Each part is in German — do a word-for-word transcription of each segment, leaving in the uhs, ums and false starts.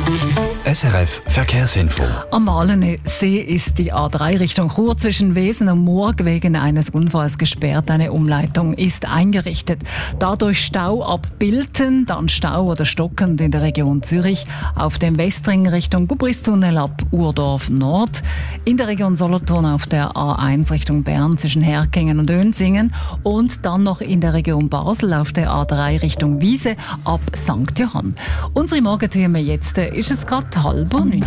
S R F Verkehrsinfo. Am Walensee ist die A drei Richtung Chur zwischen Wesen und Murg wegen eines Unfalls gesperrt. Eine Umleitung ist eingerichtet. Dadurch Stau ab Bilten, dann Stau oder stockend in der Region Zürich. Auf dem Westring Richtung Gubristunnel ab Urdorf Nord. In der Region Solothurn auf der A eins Richtung Bern zwischen Herkingen und Önsingen. Und dann noch in der Region Basel auf der A drei Richtung Wiese ab Sankt Johann. Unsere Morgenthemen jetzt ist es gerade halb neun.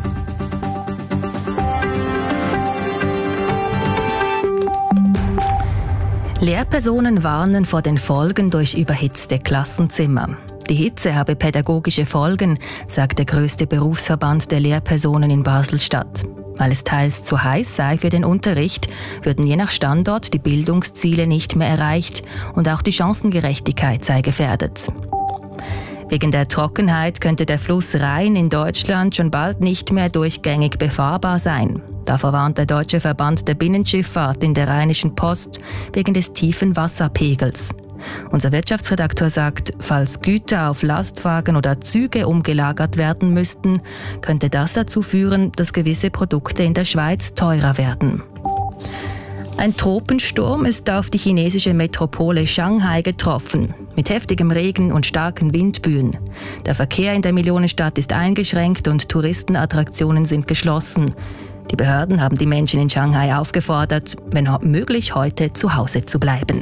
Lehrpersonen warnen vor den Folgen durch überhitzte Klassenzimmer. Die Hitze habe pädagogische Folgen, sagt der grösste Berufsverband der Lehrpersonen in Basel-Stadt. Weil es teils zu heiß sei für den Unterricht, würden je nach Standort die Bildungsziele nicht mehr erreicht und auch die Chancengerechtigkeit sei gefährdet. Wegen der Trockenheit könnte der Fluss Rhein in Deutschland schon bald nicht mehr durchgängig befahrbar sein. Davor warnt der Deutsche Verband der Binnenschifffahrt in der Rheinischen Post wegen des tiefen Wasserpegels. Unser Wirtschaftsredakteur sagt, falls Güter auf Lastwagen oder Züge umgelagert werden müssten, könnte das dazu führen, dass gewisse Produkte in der Schweiz teurer werden. Ein Tropensturm ist auf die chinesische Metropole Shanghai getroffen, mit heftigem Regen und starken Windböen. Der Verkehr in der Millionenstadt ist eingeschränkt und Touristenattraktionen sind geschlossen. Die Behörden haben die Menschen in Shanghai aufgefordert, wenn möglich heute zu Hause zu bleiben.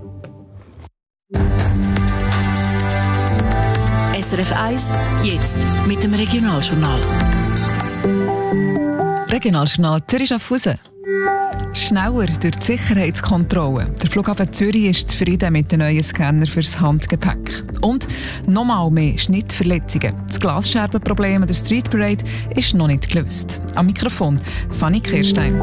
S R F eins, jetzt mit dem Regionaljournal. Regionaljournal Zürich-Schaffhausen. Schneller durch die Sicherheitskontrolle. Der Flughafen Zürich ist zufrieden mit den neuen Scanner fürs Handgepäck. Und nochmal mehr Schnittverletzungen. Das Glasscherbenproblem der Street Parade ist noch nicht gelöst. Am Mikrofon Fanny Kirstein.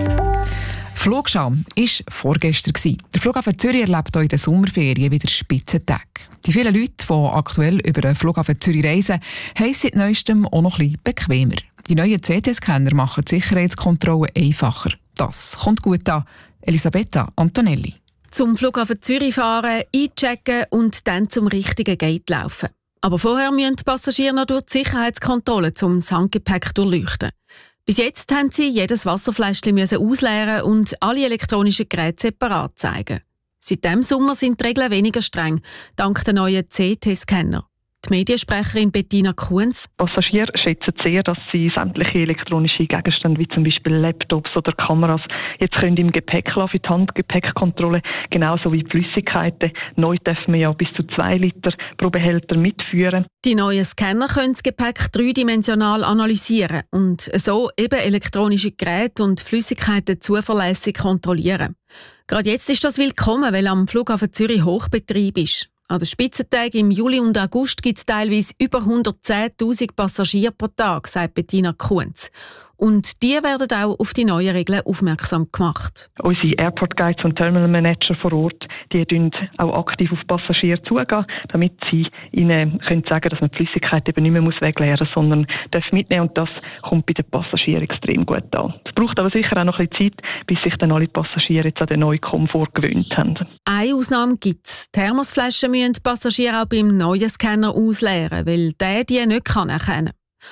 Flugschau war vorgestern. Der Flughafen Zürich erlebt auch in den Sommerferien wieder Spitzentage. Die vielen Leute, die aktuell über den Flughafen Zürich reisen, haben seit neuestem auch noch ein bisschen bequemer. Die neuen C T-Scanner machen die Sicherheitskontrolle einfacher. Das kommt gut an. Elisabetta Antonelli. Zum Flughafen Zürich fahren, einchecken und dann zum richtigen Gate laufen. Aber vorher müssen die Passagiere noch durch die Sicherheitskontrolle, um das Handgepäck durchleuchten. Bis jetzt mussten sie jedes Wasserfläschchen ausleeren und alle elektronischen Geräte separat zeigen. Seit diesem Sommer sind die Regeln weniger streng, dank der neuen C T-Scanner. Die Mediensprecherin Bettina Kunz. Passagiere schätzen sehr, dass sie sämtliche elektronische Gegenstände, wie zum Beispiel Laptops oder Kameras, jetzt können im Gepäck lassen für die Handgepäckkontrolle, genauso wie die Flüssigkeiten. Neu dürfen wir ja bis zu zwei Liter pro Behälter mitführen. Die neuen Scanner können das Gepäck dreidimensional analysieren und so eben elektronische Geräte und Flüssigkeiten zuverlässig kontrollieren. Gerade jetzt ist das willkommen, weil am Flughafen Zürich Hochbetrieb ist. An den Spitzentagen im Juli und August gibt es teilweise über hundertzehntausend Passagiere pro Tag, sagt Bettina Kunz. Und die werden auch auf die neuen Regeln aufmerksam gemacht. Unsere Airport Guides und Terminal Manager vor Ort, die tun auch aktiv auf Passagiere zugehen, damit sie ihnen können sagen, dass man die Flüssigkeit eben nicht mehr wegleeren muss, sondern darf mitnehmen. Und das kommt bei den Passagieren extrem gut an. Es braucht aber sicher auch noch ein bisschen Zeit, bis sich dann alle Passagiere jetzt an den neuen Komfort gewöhnt haben. Eine Ausnahme gibt es. Thermosflaschen müssen die Passagiere auch beim neuen Scanner ausleeren, weil der die nicht kann erkennen kann.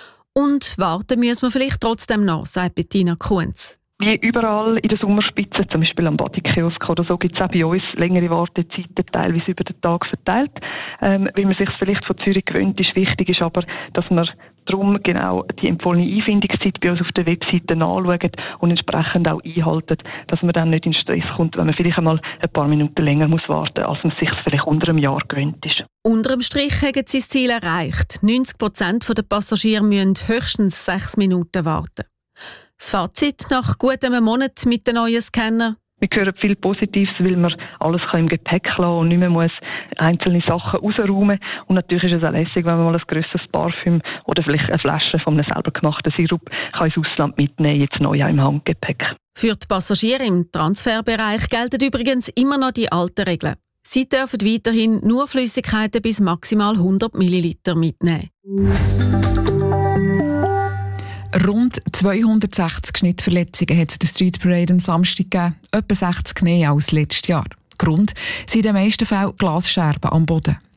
Und warten müssen wir vielleicht trotzdem noch, sagt Bettina Kunz. Wie überall in der Sommerspitze, zum Beispiel am Badikiosk oder so, gibt es auch bei uns längere Wartezeiten, teilweise über den Tag verteilt. Ähm, wie man sich vielleicht von Zürich gewöhnt ist, wichtig ist aber, dass man darum genau die empfohlene Einfindungszeit bei uns auf der Webseite anschaut und entsprechend auch einhalten, dass man dann nicht in Stress kommt, wenn man vielleicht einmal ein paar Minuten länger muss warten muss, als man sich vielleicht unter einem Jahr gewöhnt ist. Unter dem Strich haben sie das Ziel erreicht. neunzig Prozent der Passagiere müssen höchstens sechs Minuten warten. Das Fazit nach gut einem Monat mit den neuen Scanner? Wir hören viel Positives, weil man alles im Gepäck lassen kann und nicht mehr muss einzelne Sachen rausräumen. Und natürlich ist es auch lässig, wenn man mal ein grösseres Parfüm oder vielleicht eine Flasche von einem selber gemachten Sirup kann ins Ausland mitnehmen, jetzt neu im Handgepäck. Für die Passagiere im Transferbereich gelten übrigens immer noch die alten Regeln. Sie dürfen weiterhin nur Flüssigkeiten bis maximal hundert Milliliter mitnehmen. Rund zweihundertsechzig Schnittverletzungen hat der Street Parade am Samstag gegeben, etwa sechzig mehr als letztes Jahr. Grund sind in den meisten Fällen Glasscherben am Boden.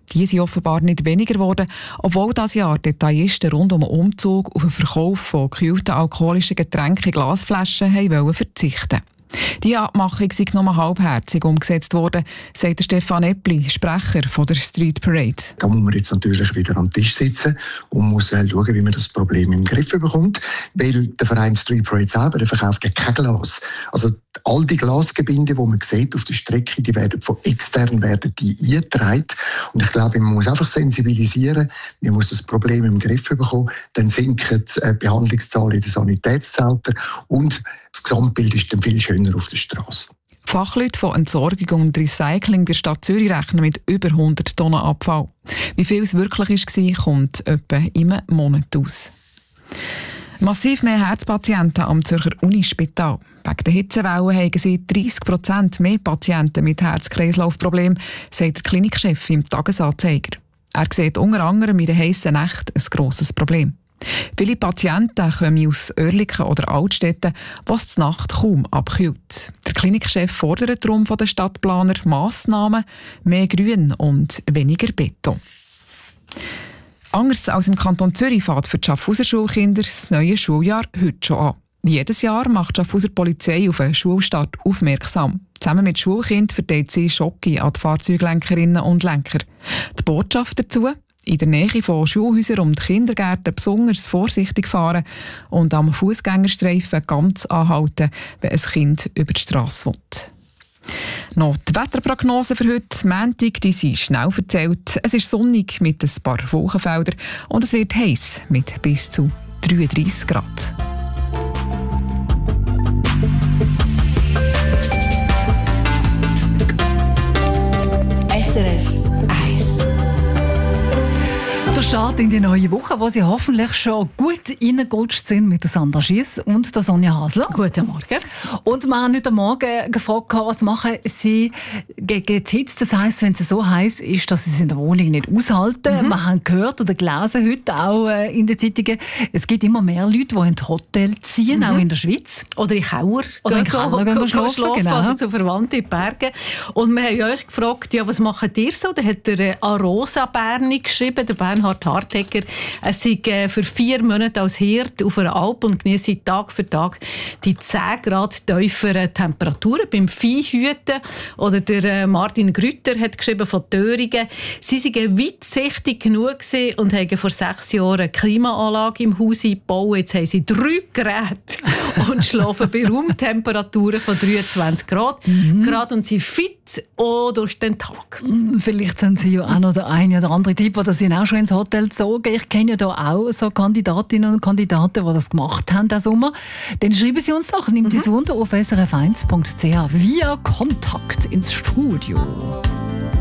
Die sind offenbar nicht weniger geworden, obwohl dieses Jahr Detailisten rund um den Umzug auf den Verkauf von gekühlten alkoholischen Getränken in Glasflaschen wollen verzichten. Die Abmachung sei nur halbherzig umgesetzt worden, sagt Stefan Eppli, Sprecher von der Street Parade. Da muss man jetzt natürlich wieder am Tisch sitzen und muss schauen, wie man das Problem im Griff bekommt. Weil der Verein Street Parade selber, der verkauft ja kein Glas. Also all die Glasgebinde, die man sieht auf der Strecke, die werden von extern werden die eingetragen. Und ich glaube, man muss einfach sensibilisieren, man muss das Problem im Griff bekommen, dann sinken die Behandlungszahlen in den Sanitätszelten und das Gesamtbild ist dann viel schöner auf der Straße. Fachleute von Entsorgung und Recycling bei der Stadt Zürich rechnen mit über hundert Tonnen Abfall. Wie viel es wirklich war, kommt etwa im Monat aus. Massiv mehr Herzpatienten am Zürcher Unispital. Wegen der Hitzewelle haben sie dreissig Prozent mehr Patienten mit Herz-Kreislauf-Problemen, sagt der Klinikchef im Tagesanzeiger. Er sieht unter anderem in den heissen Nächten ein grosses Problem. Viele Patienten kommen aus Oerlikon oder Altstädten, wo es die Nacht kaum abkühlt. Der Klinikchef fordert darum von den Stadtplaner Massnahmen, mehr Grün und weniger Beton. Anders als im Kanton Zürich fährt für die Schaffhauser Schulkinder das neue Schuljahr heute schon an. Jedes Jahr macht die Schaffhauser Polizei auf einen Schulstart aufmerksam. Zusammen mit Schulkindern verteilt sie Schocke an die Fahrzeuglenkerinnen und Lenker. Die Botschaft dazu: in der Nähe von Schulhäusern und Kindergärten besonders vorsichtig fahren und am Fußgängerstreifen ganz anhalten, wenn ein Kind über die Strasse will. Noch die Wetterprognose für heute. Montag, die sind schnell erzählt. Es ist sonnig mit ein paar Wolkenfeldern und es wird heiß mit bis zu dreiunddreissig Grad. S R F eins. Der Start in die neue Woche, wo Sie hoffentlich schon gut reingerutscht sind mit der Sandra Schiess und der Sonja Hasler. Guten Morgen. Und wir haben heute Morgen gefragt, was machen Sie gegen die Hitze? Das heisst, wenn es so heiß ist, dass Sie es in der Wohnung nicht aushalten. Mhm. Wir haben gehört oder gelesen heute auch in den Zeitungen, es gibt immer mehr Leute, die in die Hotels ziehen, mhm. auch in der Schweiz. Oder in Keller. Oder in Keller gehen schlafen, schlafen genau. Oder zu Verwandten in die Berge. Und wir haben euch gefragt, ja, was macht ihr so? Da hat der Arosa Berni geschrieben, der Bernhard Hartegger. Er sei für vier Monate als Hirt auf einer Alp und genieße Tag für Tag die zehn Grad tieferen Temperaturen beim Viehhüten. Oder der Martin Grütter hat geschrieben von Thöringen. Sie seien weitsichtig genug gewesen und haben vor sechs Jahren eine Klimaanlage im Haus eingebaut. Jetzt haben sie drei Geräte und schlafen bei Raumtemperaturen von dreiundzwanzig Grad. Mhm. Grad und sind fit auch durch den Tag. Vielleicht sind Sie ja auch noch der eine oder andere Tipp, oder sind auch schon ins Hotel gezogen. Ich kenne ja da auch so Kandidatinnen und Kandidaten, die das gemacht haben diesen Sommer. Dann schreiben Sie uns doch, nimmt mhm. das Wunder auf s r f eins punkt c h via Kontakt ins Studio.